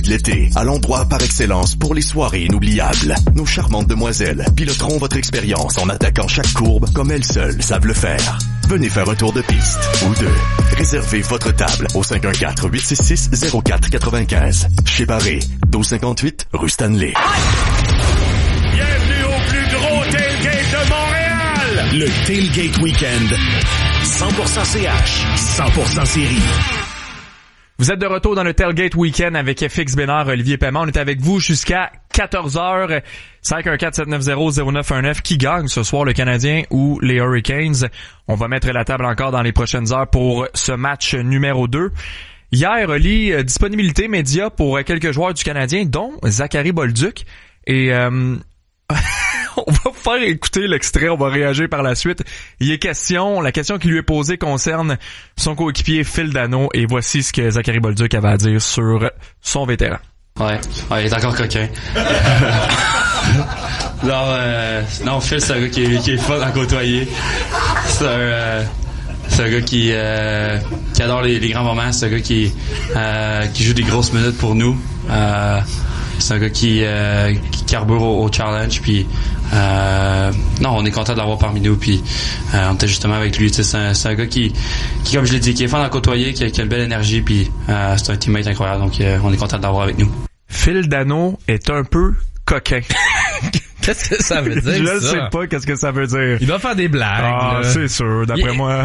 de l'été, à l'endroit par excellence pour les soirées inoubliables. Nos charmantes demoiselles piloteront votre expérience en attaquant chaque courbe comme elles seules savent le faire. Venez faire un tour de piste ou deux. Réservez votre table au 514-866-0495. Chez Barré, 1258 rue Stanley. Bienvenue au plus gros tailgate de Montréal! Le Tailgate Weekend. 100% CH, 100% série. Vous êtes de retour dans le Tailgate Weekend avec FX Bénard, Olivier Paiement. On est avec vous jusqu'à 14h. 514-790-0919. Qui gagne ce soir, le Canadien ou les Hurricanes? On va mettre la table encore dans les prochaines heures pour ce match numéro 2. Hier, Oli, disponibilité média pour quelques joueurs du Canadien, dont Zachary Bolduc. Et on va vous faire écouter l'extrait, on va réagir par la suite. La question qui lui est posée concerne son coéquipier Phil Danault, et voici ce que Zachary Bolduc avait à dire sur son vétéran. Ouais, il est encore coquin. Non, Phil, c'est un gars qui est fun à côtoyer. C'est un gars qui adore les grands moments. C'est un gars qui joue des grosses minutes pour nous. C'est un gars qui carbure au challenge, puis non, on est content de l'avoir parmi nous, puis on était justement avec lui. C'est un gars qui, comme je l'ai dit, qui est fun à côtoyer, qui a une belle énergie, puis c'est un teammate incroyable, donc on est content de l'avoir avec nous. Phil Danault est un peu coquin. Qu'est-ce que ça veut dire, Je ne sais pas qu'est-ce que ça veut dire. Il va faire des blagues. Ah, c'est sûr, d'après moi.